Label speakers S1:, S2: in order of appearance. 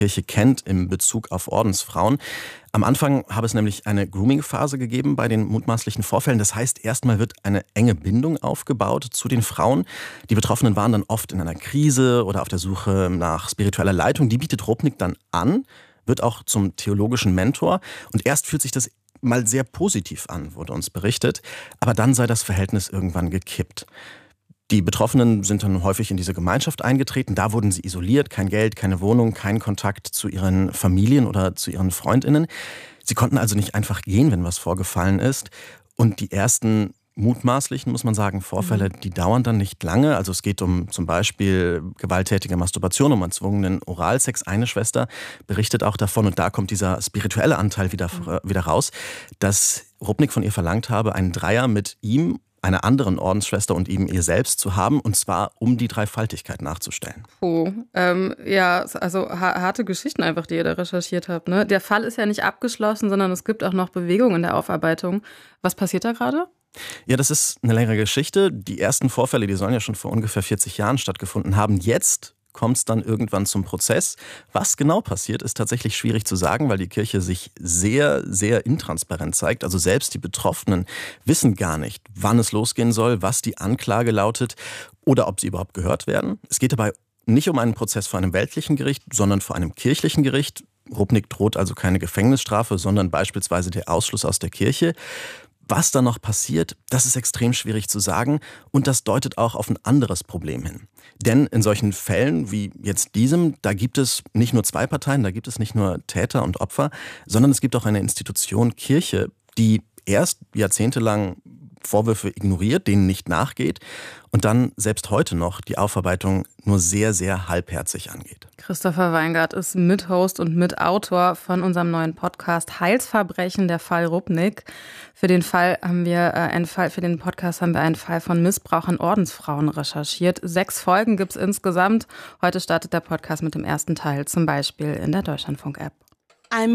S1: Kirche kennt im Bezug auf Ordensfrauen. Am Anfang habe es nämlich eine Grooming-Phase gegeben bei den mutmaßlichen Vorfällen. Das heißt, erstmal wird eine enge Bindung aufgebaut zu den Frauen. Die Betroffenen waren dann oft in einer Krise oder auf der Suche nach spiritueller Leitung. Die bietet Rupnik dann an, wird auch zum theologischen Mentor. Und erst fühlt sich das mal sehr positiv an, wurde uns berichtet. Aber dann sei das Verhältnis irgendwann gekippt. Die Betroffenen sind dann häufig in diese Gemeinschaft eingetreten. Da wurden sie isoliert, kein Geld, keine Wohnung, kein Kontakt zu ihren Familien oder zu ihren FreundInnen. Sie konnten also nicht einfach gehen, wenn was vorgefallen ist. Und die ersten mutmaßlichen, muss man sagen, Vorfälle, die dauern dann nicht lange. Also es geht um zum Beispiel gewalttätige Masturbation, um erzwungenen Oralsex. Eine Schwester berichtet auch davon, und da kommt dieser spirituelle Anteil wieder raus, dass Rupnik von ihr verlangt habe, einen Dreier mit ihm, einer anderen Ordensschwester und eben ihr selbst zu haben, und zwar um die Dreifaltigkeit nachzustellen.
S2: Ja, also harte Geschichten einfach, die ihr da recherchiert habt. Ne? Der Fall ist ja nicht abgeschlossen, sondern es gibt auch noch Bewegung in der Aufarbeitung. Was passiert da gerade?
S1: Ja, das ist eine längere Geschichte. Die ersten Vorfälle, die sollen ja schon vor ungefähr 40 Jahren stattgefunden haben. Jetzt kommt es dann irgendwann zum Prozess. Was genau passiert, ist tatsächlich schwierig zu sagen, weil die Kirche sich sehr, sehr intransparent zeigt. Also selbst die Betroffenen wissen gar nicht, wann es losgehen soll, was die Anklage lautet oder ob sie überhaupt gehört werden. Es geht dabei nicht um einen Prozess vor einem weltlichen Gericht, sondern vor einem kirchlichen Gericht. Rupnik droht also keine Gefängnisstrafe, sondern beispielsweise der Ausschluss aus der Kirche. Was da noch passiert, das ist extrem schwierig zu sagen, und das deutet auch auf ein anderes Problem hin. Denn in solchen Fällen wie jetzt diesem, da gibt es nicht nur zwei Parteien, da gibt es nicht nur Täter und Opfer, sondern es gibt auch eine Institution Kirche, die erst jahrzehntelang Vorwürfe ignoriert, denen nicht nachgeht und dann selbst heute noch die Aufarbeitung nur sehr, sehr halbherzig angeht.
S2: Christopher Weingart ist Mithost und Mitautor von unserem neuen Podcast Heilsverbrechen, der Fall Rupnik. Für den Podcast haben wir einen Fall von Missbrauch an Ordensfrauen recherchiert. 6 Folgen gibt es insgesamt. Heute startet der Podcast mit dem ersten Teil, zum Beispiel in der Deutschlandfunk-App.